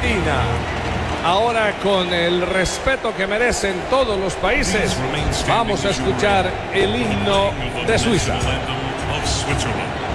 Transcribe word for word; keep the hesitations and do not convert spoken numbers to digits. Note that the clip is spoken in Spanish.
Argentina. Ahora, con el respeto que merecen todos los países, vamos a escuchar el himno de Suiza. Of Switzerland.